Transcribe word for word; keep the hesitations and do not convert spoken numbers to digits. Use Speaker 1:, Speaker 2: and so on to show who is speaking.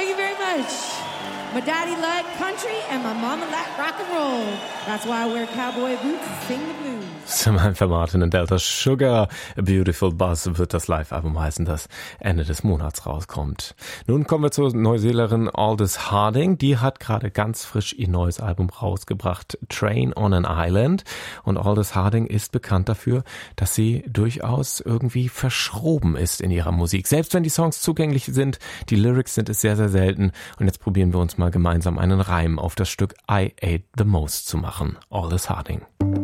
Speaker 1: Thank you very much. My daddy liked country and my mama liked rock and roll. That's why I wear cowboy boots and sing the blues.
Speaker 2: Samantha Martin und Delta Sugar, A Beautiful Buzz wird das Live-Album heißen, das Ende des Monats rauskommt. Nun kommen wir zur Neuseelerin Aldous Harding. Die hat gerade ganz frisch ihr neues Album rausgebracht, Train on an Island. Und Aldous Harding ist bekannt dafür, dass sie durchaus irgendwie verschroben ist in ihrer Musik. Selbst wenn die Songs zugänglich sind, die Lyrics sind es sehr, sehr selten. Und jetzt probieren wir uns mal gemeinsam einen Reim auf das Stück I Ate the Most zu machen. Aldous Harding.